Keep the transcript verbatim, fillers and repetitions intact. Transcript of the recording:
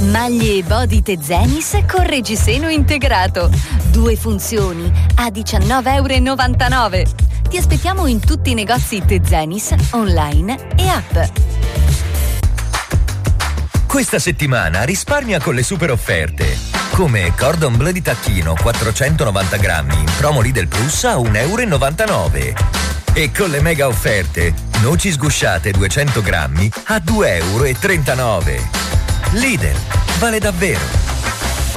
Maglie e body Tezenis con reggiseno integrato. Due funzioni a diciannove e novantanove euro. Ti aspettiamo in tutti i negozi Tezenis, online e app. Questa settimana risparmia con le super offerte. Come Cordon Bleu di tacchino quattrocentonovanta grammi in promo Lidl Plus a un euro e novantanove. E con le mega offerte, noci sgusciate duecento grammi a due euro e trentanove. Lidl, vale davvero.